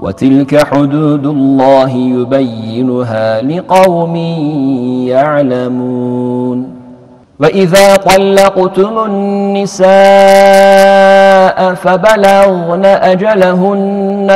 وتلك حدود الله يبينها لقوم يعلمون. وإذا طلقتم النساء فبلغن أجلهن